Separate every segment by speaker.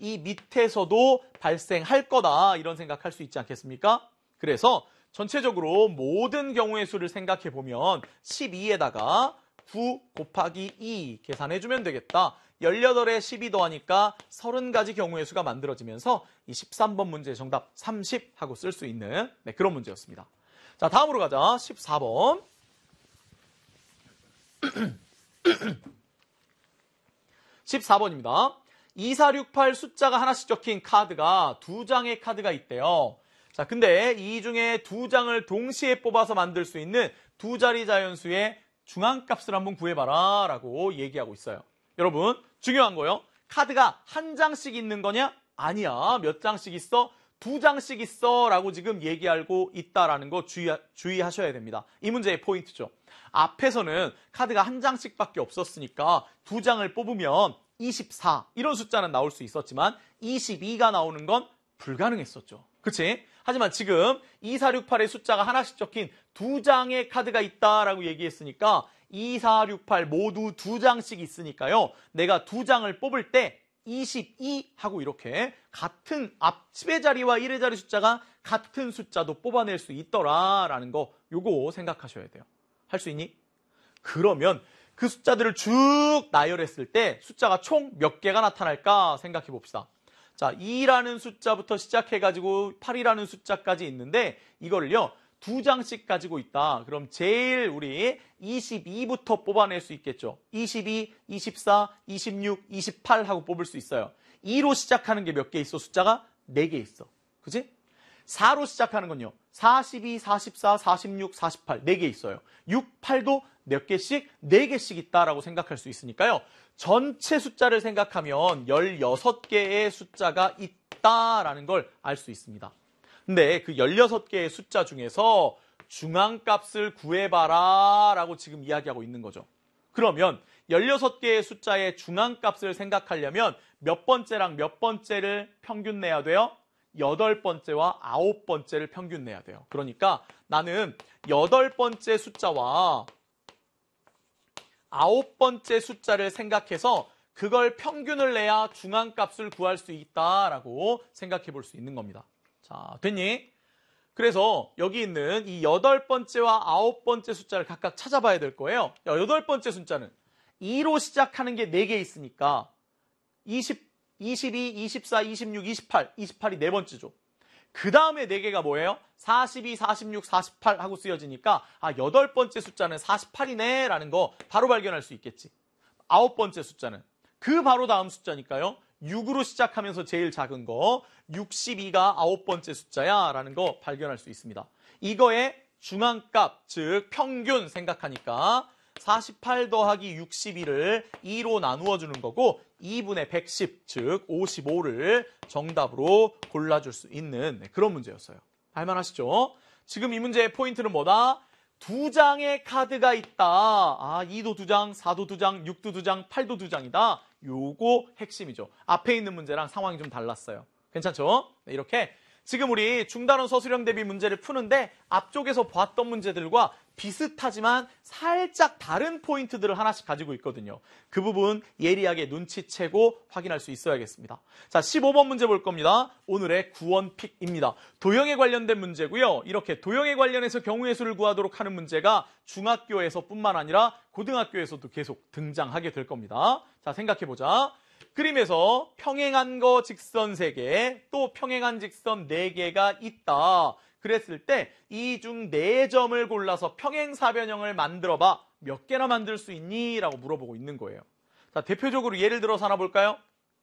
Speaker 1: 이 밑에서도 발생할 거다 이런 생각할 수 있지 않겠습니까? 그래서 전체적으로 모든 경우의 수를 생각해 보면 12에다가 9 곱하기 2 계산해주면 되겠다. 18에 12 더하니까 30가지 경우의 수가 만들어지면서 이 13번 문제의 정답 30 하고 쓸 수 있는 그런 문제였습니다. 자, 다음으로 가자. 14번. 14번입니다. 2468 숫자가 하나씩 적힌 카드가 2장의 카드가 있대요. 자, 근데 이 중에 2장을 동시에 뽑아서 만들 수 있는 두 자리 자연수의 중앙값을 한번 구해봐라 라고 얘기하고 있어요. 여러분, 중요한 거요. 카드가 한 장씩 있는 거냐? 아니야. 몇 장씩 있어? 2장씩 있어 라고 지금 얘기하고 있다라는 거 주의하셔야 됩니다. 이 문제의 포인트죠. 앞에서는 카드가 한 장씩밖에 없었으니까 2장을 뽑으면 24 이런 숫자는 나올 수 있었지만 22가 나오는 건 불가능했었죠. 그치? 하지만 지금 2468의 숫자가 하나씩 적힌 2장의 카드가 있다라고 얘기했으니까 2468 모두 2장씩 있으니까요. 내가 2장을 뽑을 때 22 하고 이렇게 같은 앞 10의 자리와 1의 자리 숫자가 같은 숫자도 뽑아낼 수 있더라라는 거 요거 생각하셔야 돼요. 할 수 있니? 그러면 그 숫자들을 쭉 나열했을 때 숫자가 총 몇 개가 나타날까 생각해 봅시다. 자, 2라는 숫자부터 시작해가지고 8이라는 숫자까지 있는데 이거를요 2장씩 가지고 있다. 그럼 제일 우리 22부터 뽑아낼 수 있겠죠. 22, 24, 26, 28 하고 뽑을 수 있어요. 2로 시작하는 게 몇 개 있어? 숫자가 4개 있어. 그치? 4로 시작하는 건요. 42, 44, 46, 48 4개 있어요. 6, 8도 몇 개씩? 4개씩 있다라고 생각할 수 있으니까요. 전체 숫자를 생각하면 16개의 숫자가 있다라는 걸 알 수 있습니다. 근데 그 16개의 숫자 중에서 중앙값을 구해봐라 라고 지금 이야기하고 있는 거죠. 그러면 16개의 숫자의 중앙값을 생각하려면 몇 번째랑 몇 번째를 평균 내야 돼요? 8번째와 9번째를 평균 내야 돼요. 그러니까 나는 8번째 숫자와 9번째 숫자를 생각해서 그걸 평균을 내야 중앙값을 구할 수 있다라고 생각해 볼 수 있는 겁니다. 자, 됐니? 그래서 여기 있는 이 8번째와 9번째 숫자를 각각 찾아봐야 될 거예요. 8번째 숫자는 2로 시작하는 게 4개 있으니까 20, 22, 24, 26, 28, 28이 4번째죠. 그 다음에 4개가 뭐예요? 42, 46, 48 하고 쓰여지니까 8번째 숫자는 48이네 라는 거 바로 발견할 수 있겠지. 9번째 숫자는 그 바로 다음 숫자니까요. 6으로 시작하면서 제일 작은 거 62가 9번째 숫자야 라는 거 발견할 수 있습니다. 이거의 중앙값, 즉 평균 생각하니까 48 더하기 62를 2로 나누어 주는 거고 2분의 110, 즉 55를 정답으로 골라줄 수 있는 그런 문제였어요. 할만하시죠? 지금 이 문제의 포인트는 뭐다? 2장의 카드가 있다. 2도 2장, 4도 2장, 6도 2장, 8도 2장이다. 요거 핵심이죠. 앞에 있는 문제랑 상황이 좀 달랐어요. 괜찮죠? 네, 이렇게 지금 우리 중단원 서술형 대비 문제를 푸는데 앞쪽에서 봤던 문제들과 비슷하지만 살짝 다른 포인트들을 하나씩 가지고 있거든요. 그 부분 예리하게 눈치채고 확인할 수 있어야겠습니다. 자, 15번 문제 볼 겁니다. 오늘의 구원픽입니다. 도형에 관련된 문제고요. 이렇게 도형에 관련해서 경우의 수를 구하도록 하는 문제가 중학교에서뿐만 아니라 고등학교에서도 계속 등장하게 될 겁니다. 자, 생각해보자. 그림에서 평행한 거 직선 3개, 또 평행한 직선 4개가 있다. 그랬을 때 이 중 4점을 골라서 평행사변형을 만들어봐. 몇 개나 만들 수 있니? 라고 물어보고 있는 거예요. 자, 대표적으로 예를 들어서 하나 볼까요?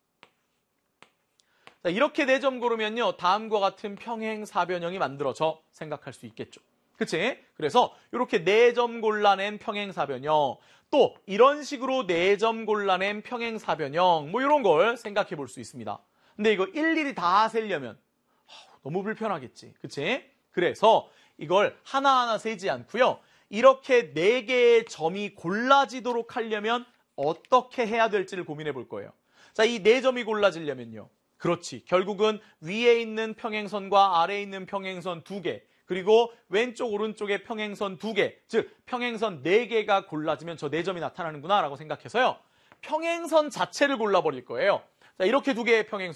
Speaker 1: 자, 이렇게 4점 고르면요. 다음과 같은 평행사변형이 만들어져 생각할 수 있겠죠. 그치? 그래서 이렇게 4점 골라낸 평행사변형, 또 이런 식으로 4점 골라낸 평행사변형, 뭐 이런 걸 생각해 볼 수 있습니다. 근데 이거 일일이 다 세려면 너무 불편하겠지. 그치? 그래서 이걸 하나하나 세지 않고요. 이렇게 4개의 점이 골라지도록 하려면 어떻게 해야 될지를 고민해 볼 거예요. 자, 이 4점이 골라지려면요. 그렇지. 결국은 위에 있는 평행선과 아래에 있는 평행선 2개, 그리고 왼쪽 오른쪽에 평행선 2개, 즉 평행선 4개가 골라지면 저 4점이 나타나는구나 라고 생각해서요. 평행선 자체를 골라버릴 거예요. 자, 이렇게 2개의 평행선